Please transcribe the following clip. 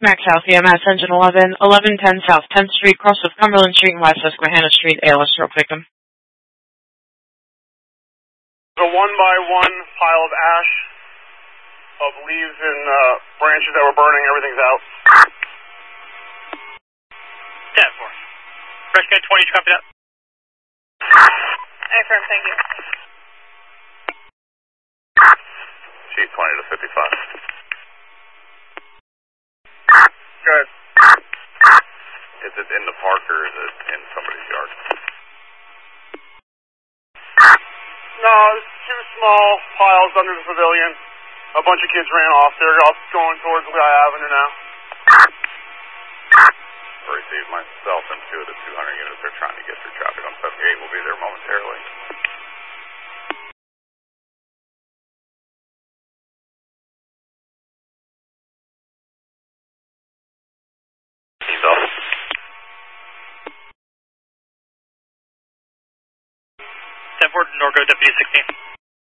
Max South, EMS, Engine 11, 1110 South 10th Street, cross of Cumberland Street and West Susquehanna Street, ALS stroke victim. The one-by-one pile of ash, of leaves and branches that were burning, everything's out. 10-4. Rescue 20, copy that. Affirm, thank you. G20 to 55. Good. Is it in the park or is it in somebody's yard? No, it's two small piles under the pavilion. A bunch of kids ran off. They're up going towards Lehigh Avenue now. I received myself and two of the 200 units. They're trying to get through traffic on 78. We'll be there momentarily. Teams off. 10-4, Norco, Deputy 16.